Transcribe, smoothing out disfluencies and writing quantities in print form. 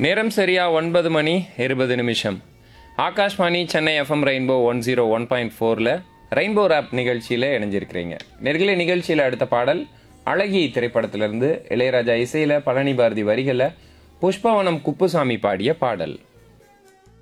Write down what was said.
நேரம் சரியா 9:20. Akashvani Chennai FM rainbow 101.4ல் rainbow rape நிகழ்ச்சியில் இணைஞ்சிருக்கிறீங்க. நேர்களே, நிகழ்ச்சியில் அடுத்த பாடல் அழகி திரைப்படத்திலிருந்து இளையராஜா இசையில் பழனி பாரதி வரிகளில் புஷ்பவனம் குப்புசாமி பாடிய பாடல்.